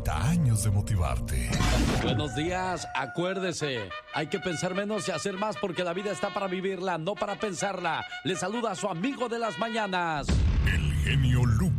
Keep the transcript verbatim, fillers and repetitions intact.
treinta años de motivarte. Buenos días, acuérdese, hay que pensar menos y hacer más porque la vida está para vivirla, no para pensarla. Le saluda a su amigo de las mañanas, el genio Lucas.